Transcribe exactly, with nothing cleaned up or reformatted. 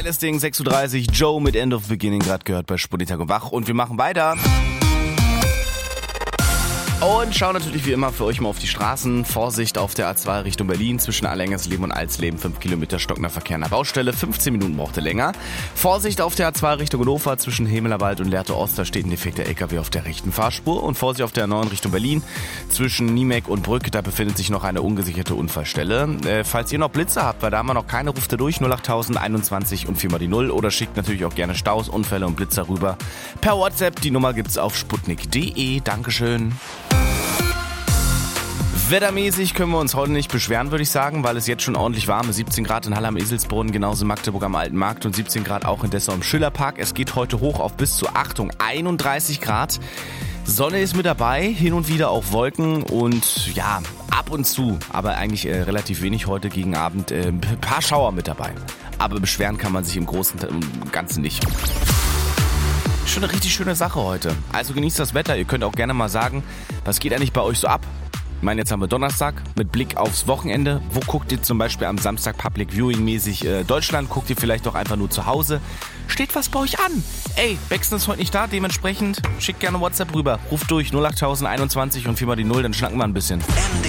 Geiles Ding, sechs Uhr dreißig, Joe mit End of Beginning, gerade gehört bei Sputnik und Wach. Und wir machen weiter. Und schauen natürlich wie immer für euch mal auf die Straßen. Vorsicht auf der A zwei Richtung Berlin zwischen Allengersleben und Alsleben. fünf Kilometer stockender Verkehr an der Baustelle. fünfzehn Minuten brauchte länger. Vorsicht auf der A zwei Richtung Hannover zwischen Hemelerwald und Lehrte Ost. Da steht ein defekter L K W auf der rechten Fahrspur. Und Vorsicht auf der A neun Richtung Berlin zwischen Niemek und Brück. Da befindet sich noch eine ungesicherte Unfallstelle. Äh, falls ihr noch Blitze habt, weil da haben wir noch keine, ruft ihr durch null acht tausend einundzwanzig und vier mal die null. Oder schickt natürlich auch gerne Staus, Unfälle und Blitzer rüber per WhatsApp. Die Nummer gibt's auf sputnik punkt de. Dankeschön. Wettermäßig können wir uns heute nicht beschweren, würde ich sagen, weil es jetzt schon ordentlich warm ist. siebzehn Grad in Halle am Eselsbrunnen, genauso in Magdeburg am Alten Markt und siebzehn Grad auch in Dessau im Schillerpark. Es geht heute hoch auf bis zu, Achtung, einunddreißig Grad. Sonne ist mit dabei, hin und wieder auch Wolken und ja, ab und zu, aber eigentlich äh, relativ wenig heute gegen Abend, äh, ein paar Schauer mit dabei. Aber beschweren kann man sich im Großen und Ganzen nicht. Schon eine richtig schöne Sache heute. Also genießt das Wetter. Ihr könnt auch gerne mal sagen, was geht eigentlich bei euch so ab? Ich meine, jetzt haben wir Donnerstag mit Blick aufs Wochenende. Wo guckt ihr zum Beispiel am Samstag Public Viewing mäßig äh, Deutschland? Guckt ihr vielleicht doch einfach nur zu Hause? Steht was bei euch an? Ey, Baxton ist heute nicht da, dementsprechend schickt gerne WhatsApp rüber. Ruft durch null acht tausend einundzwanzig und vier mal die null, dann schnacken wir ein bisschen. M D